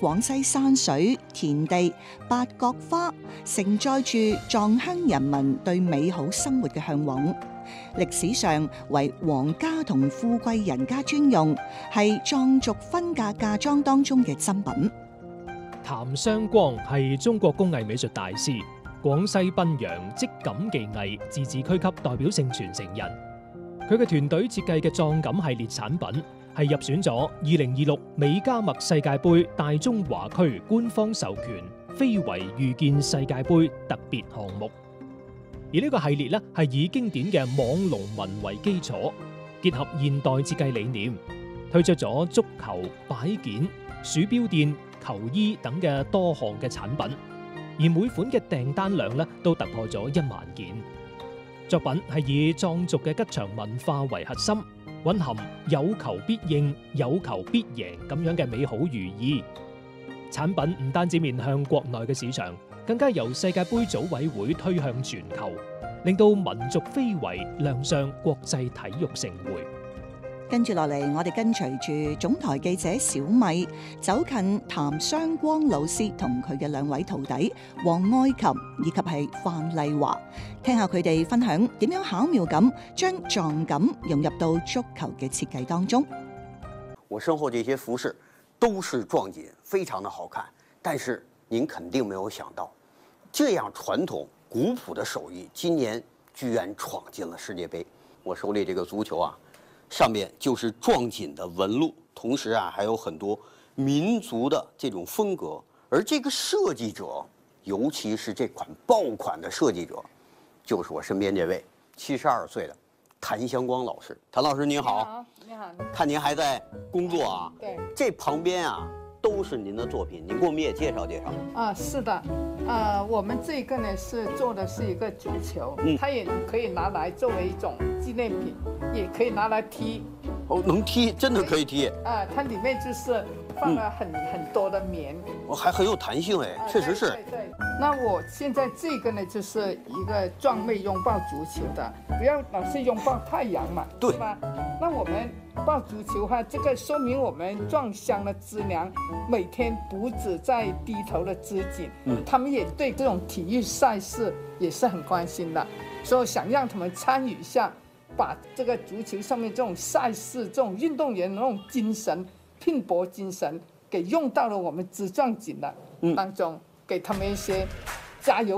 廣西山水、田地、八角花，承載住藏鄉人民對美好生活嘅向往。歷史上為皇家同富貴人家專用，係藏族婚嫁嫁妝當中嘅珍品。 譚雙光係中國工藝美術大師，廣西賓陽織錦技藝自治區級代表性傳承人。佢嘅團隊設計嘅藏錦系列產品係入選咗2026美加墨世界盃大中華區官方授權非遺遇見世界盃特別項目。而呢個系列咧係以經典嘅網龍紋為基礎，結合現代設計理念，推出咗足球、擺件、鼠標墊、球衣等嘅多項嘅產品，而每款嘅訂單量咧都突破咗1萬件。作品係以藏族嘅吉祥文化為核心，蘊含有求必應、有求必贏咁樣嘅美好寓意。產品唔單止面向國內嘅市場，更加由世界盃組委會推向全球，令到民族非遺亮相國際體育盛會。 跟住落嚟，我哋跟隨住總台記者小米走近譚雙光老師同佢嘅2位徒弟黃愛琴以及係范麗華，聽下佢哋分享點樣巧妙咁將藏錦融入到足球嘅設計當中。 我身後這些服飾都是藏錦，非常的好看。但是您肯定沒有想到，這樣傳統古樸的手藝，今年居然闖進了世界盃。我手裡這個足球啊，上面就是藏錦的紋路，同時啊還有很多民族的這種風格。而這個設計者，尤其是這款爆款的設計者，就是我身邊這位72歲的譚雙光老師。譚老師您好。 你好。 看您還在工作啊？ 對。 這旁邊啊都是您的作品，您給我們也介紹介紹。 啊，是的。我們這個呢是做的是一個足球，它也可以拿來作為一種紀念品，也可以拿來踢。 哦，能踢，真的可以踢。 它裡面就是放了很多的棉， 還很有彈性哎，確實是。 對。那我現在這個呢就是一個壯妹擁抱足球的，不要老是擁抱太陽嘛， 對吧？那我們抱足球哈，這個說明我們藏鄉的資糧每天不止在低頭的織錦，他們也對這種體育賽事也是很關心的，所以想讓他們參與一下，把這個足球上面這種賽事、這種運動員那種精神、拼搏精神，給用到了我們織藏錦的當中，給他們一些加油。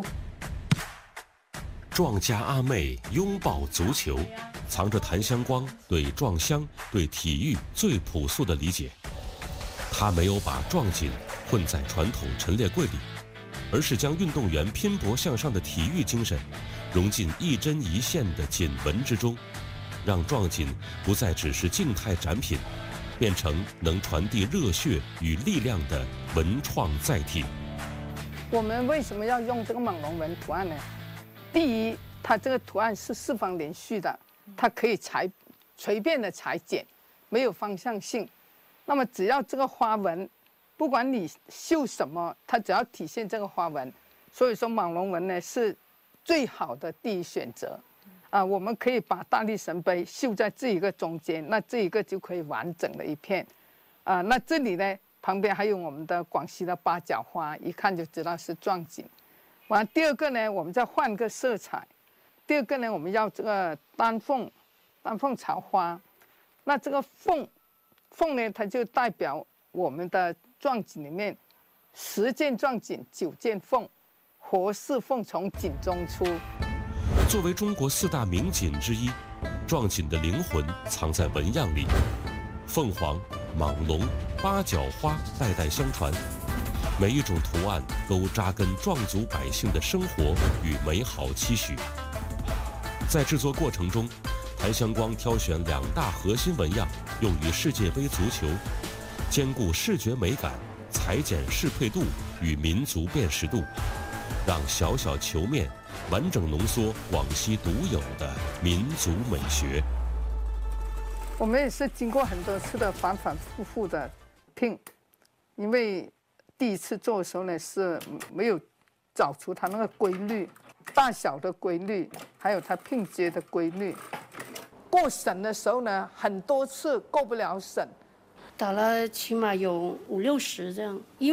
藏家阿妹擁抱足球，藏着譚雙光對藏鄉、對體育最樸素的理解。他沒有把藏錦混在傳統陳列櫃裏，而是將運動員拼搏向上的體育精神融進一針一線的錦紋之中，讓藏錦不再只是靜態展品，變成能傳遞熱血與力量的文創載體。 我們為什麼要用這個網龍紋圖案呢？第一，它這個圖案是四方連續的，它可以隨便的裁剪，沒有方向性。那麼只要這個花紋，不管你繡什麼，它只要體現這個花紋。所以說網龍紋呢是最好的第一選擇。我們可以把大力神杯繡在這一個中間，那這一個就可以完整的一片。那這裡呢旁邊還有我們的廣西的八角花，一看就知道是藏錦。完，第二個呢，我們再換個色彩。第二個呢，我們要這個丹鳳巢花。那這個鳳呢，它就代表我們的藏錦裡面10件藏錦9件鳳，活似鳳從錦中出。 作為中國4大名錦之一，藏錦的靈魂藏在紋樣裡，鳳凰、蟒龍、八角花代代相傳。每一種圖案都扎根藏族百姓的生活與美好期許。在製作過程中，譚雙光挑選2大核心紋樣用於世界盃足球，兼顧視覺美感、裁剪適配度與民族辨識度，讓小小球面完整濃縮廣西獨有的民族美學。 我們也是經過很多次的反反复复的拼，因為第一次做的時候呢，是沒有找出它那個規律，大小的規律，還有它拼接的規律。過審的時候呢，很多次過不了審， 打了起碼有50-60這樣。